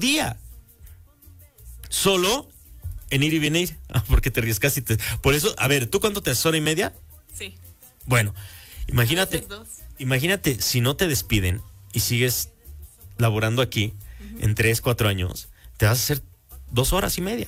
día. Solo en ir y venir. ¿Por qué te ríes? Casi te... Por eso, a ver, ¿tú cuánto te haces? ¿Hora y media? Sí. Bueno, imagínate si no te despiden y sigues laborando aquí en 3, 4 años, te vas a hacer 2 horas y media.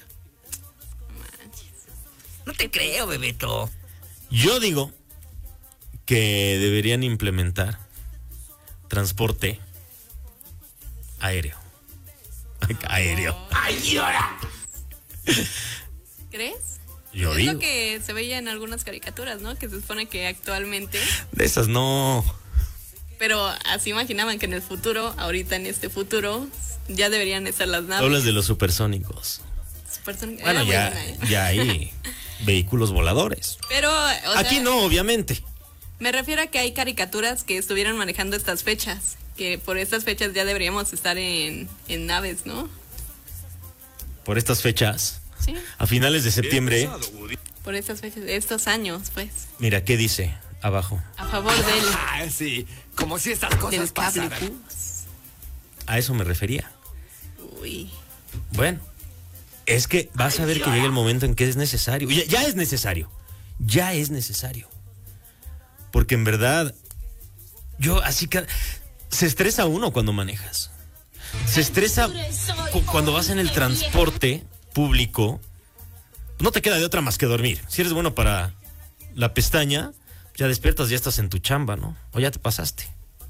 No te creo, Bebeto. Yo digo que deberían implementar transporte aéreo. Aéreo. ¡Ay, ahora! ¿Crees? Yo es digo. lo que se veía en algunas caricaturas, ¿no? Que se supone que actualmente... De esas no. Pero así imaginaban que en el futuro, ahorita en este futuro, ya deberían estar las naves. Hablas de los supersónicos. Bueno, Era ya hay vehículos voladores. Pero, aquí no, obviamente. Me refiero a que hay caricaturas que estuvieran manejando estas fechas. Que por estas fechas ya deberíamos estar en naves, ¿no? Por estas fechas. Sí. A finales de septiembre. Por estas fechas, estos años, pues. Mira, ¿qué dice abajo? A favor del... Ah, sí, como si estas cosas del cable pasaran. A eso me refería. Uy. Bueno, es que vas a ver que llega el momento en que es necesario. Ya es necesario. Ya es necesario. Porque en verdad, yo así que... Se estresa uno cuando manejas. Se estresa cuando vas en el transporte público. No te queda de otra más que dormir. Si eres bueno para la pestaña, ya despiertas, ya estás en tu chamba, ¿no? O ya te pasaste.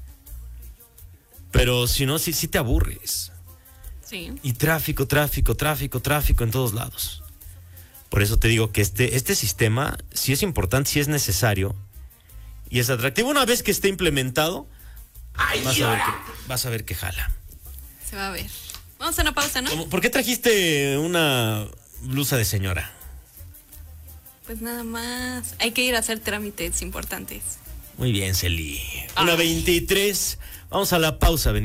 Pero si no, sí te aburres. Sí. Y tráfico en todos lados. Por eso te digo que este sistema sí es importante, sí es necesario y es atractivo. Una vez que esté implementado, vas a ver que jala. Se va a ver. Vamos a una pausa, ¿no? ¿Por qué trajiste una blusa de señora? Pues nada más. Hay que ir a hacer trámites importantes. Muy bien, Celi. 1:23. Vamos a la pausa,